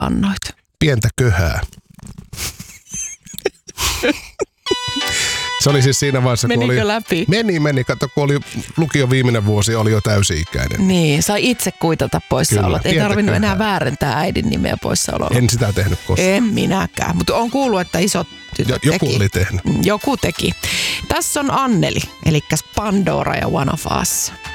annoit? Pientä köhää. Se oli siis siinä vaiheessa, kun Menikö läpi? Meni. Kato, kun oli lukio viimeinen vuosi, oli jo täysi-ikäinen. Niin, sai itse kuitata poissaolot. Ei tarvinnut enää köhää. väärentää äidin nimeä poissaololla. En sitä tehnyt koskaan. En minäkään, mutta on kuullut, että isot tytöt Joku teki. oli tehnyt. Joku teki. Tässä on Anneli, eli Pandora ja One of Us.